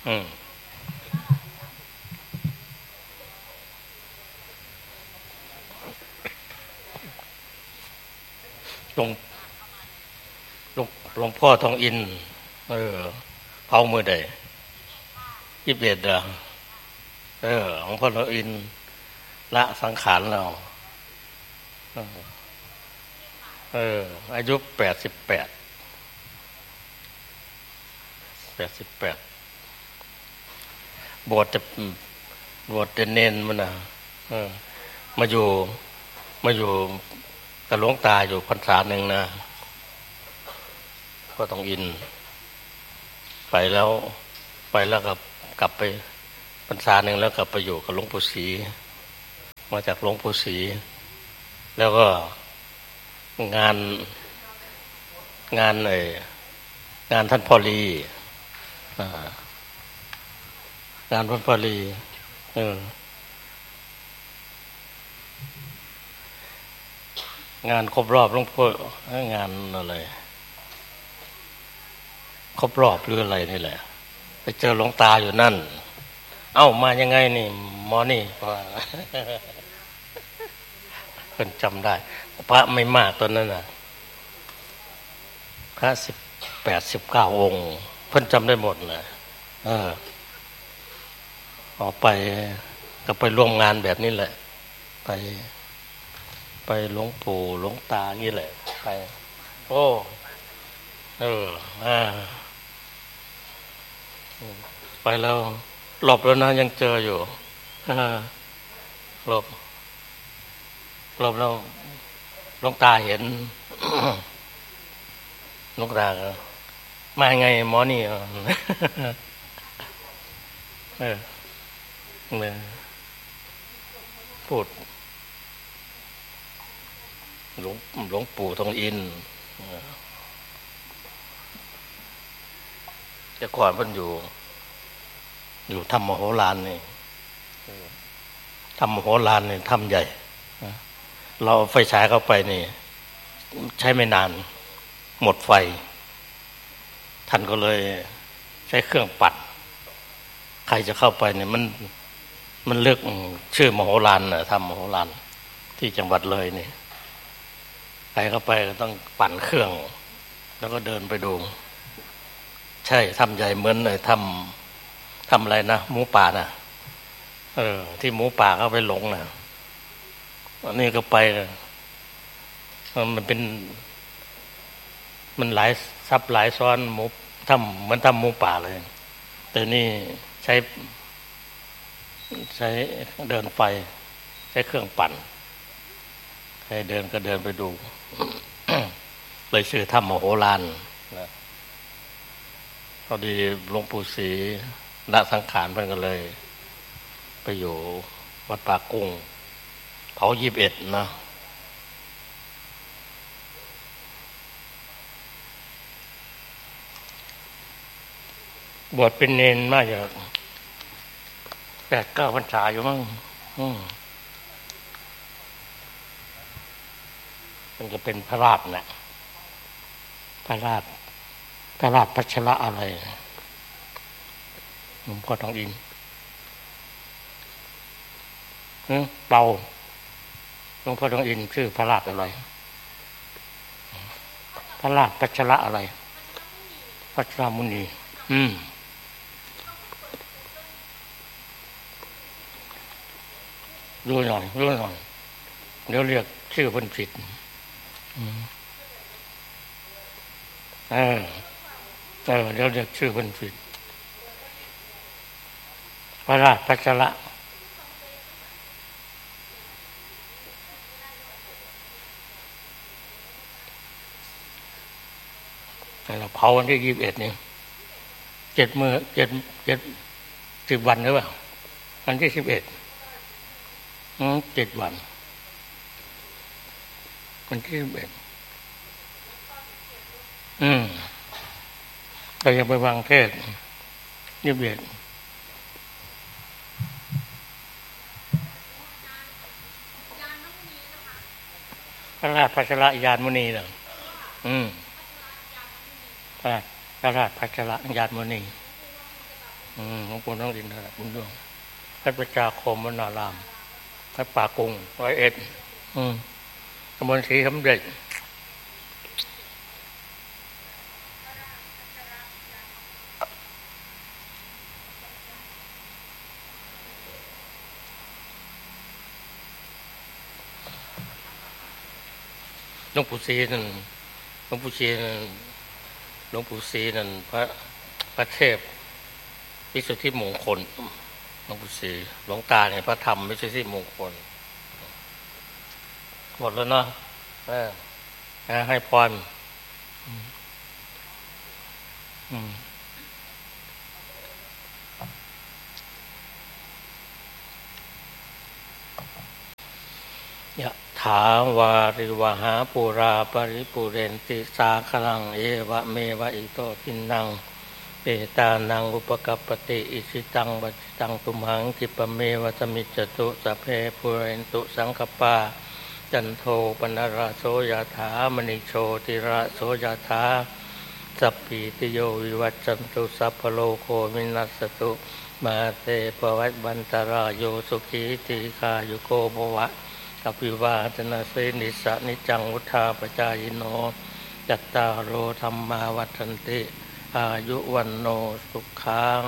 อืมหลวงหลวงหลวงพ่อทองอินเออเผามือใด21เหรอหลวงพ่อทองอินละสังขารเราอายุ88บวชจะบวชเป็นเนนมันนะมาอยู่กับหลวงตาอยู่พรรษาหนึ่งนะก็ต้องอินไปแล้วก็กลับไปพรรษาหนึ่งแล้วกลับไปอยู่กับหลวงปู่ศรีมาจากหลวงปู่ศรีแล้วก็งานท่านพ่อลีงานท่านพ่อลีงานครบรอบหลวงพ่องานอะไรครบรอบหรืออะไรนี่แหละไปเจอหลวงตาอยู่นั่นเอ้ามายังไงนี่หมอนี่เพิ่นจำได้พระไม่มากตอนนั้นน่ะพระ18-19องค์เพิ่นจำได้หมดเลยออกไปก็ไปร่วมงานแบบนี้แหละไปหลวงปู่หลวงตางี้แหละไปโอ้ไปแล้วหลบแล้วนะยังเจออยู่หลบแล้วหลวงตาเห็นหลวงตามาไงหมอนี่พูดหลวงปู่ทองอินแต่ก่อนเพิ่นอยู่ถ้ำมโหฬารนี่ถ้ำมโหฬารนี่ถ้ำใหญ่เราเอาไฟฉายเข้าไปนี่ใช้ไม่นานหมดไฟท่านก็เลยใช้เครื่องปัดใครจะเข้าไปเนี่ยมันเลือกชื่อมโหฬารน่ะถ้ำมโหฬารที่จังหวัดเลยนี่ใครเข้าไปก็ต้องปั่นเครื่องแล้วก็เดินไปดูใช่ถ้ำใหญ่เหมือนเลยถ้ำอะไรนะหมูป่านะที่หมูป่าเข้าไปหลงนะอันนี้ก็ไปมันหลายซับหลายซ้อนหมูถ้ำเหมือนถ้ำหมูป่าเลยแต่นี่ใช้เดินไฟใช้เครื่องปั่นใครเดินก็เดินไปดู เลยชื่อถ้ำมโหฬารนะพอดีหลวงปู่ศรีละสังขารเพิ่นก็เลยไปอยู่วัดป่ากุ้งเผา21นะบวชเป็นเนนมาจาก8-9 พรรษาอยู่มั้งมันจะเป็นพระราชนะพระราชพัชระอะไรหลวงพ่อทองอินเป่าหลวงพ่อทองอินชื่อพระราชอะไรพระราชพัชระอะไรพัชรมุนีรู้หน่อยเดี๋ยวเรียกชื่อเพิ่นผิดเดี๋ยวเรียกชื่อเพิ่นผิดพระราชพัชระเราเผาวันที่21นี่7 มื้อ10 วันหรือเปล่าวันที่11 7 วันวันที่11เรายังไปวางเทศ21พระราชพัชรยานมุนีเหรอพระราชพัชรยานมุนีหลวงปู่นั่งดินนั่นแหละบุญดวงวัดประชาคมวนารามวัดป่ากุง101ตำบลศรีสำเร็จหลวงปู่ศรีนั่นหลวงปู่ศรีนั่นหลวงปู่ศรีนั่นพระเทพวิสุทธิมงคลหลวงปู่ศรีหลวงตาเนี่ยพระธรรมวิสุทธิมงคลหมดแล้วเนาะให้พรยะถาวาริวหาปุราปริปุเรนติสาคลังเอวะเมวะอิโตทินังเปตานังอุปกัปปติอิสิตังวัจิตังตุมหังคิปะเมวะสมิจจตุสัพเพปุเรนตุสังคปาจันโทปนราโสยถามณิโชติระโสยถาสัพพิติโยวิวัจจันตุสัพพโลโควินัสสตุมาเตปวัตบันตรายโยสุขีติกายุโกภวะอภิวาทนาสีนิสะนิจังวุธาปจายโนจัตตารโอธรรมาวัฏันติอายุวันโนสุขัง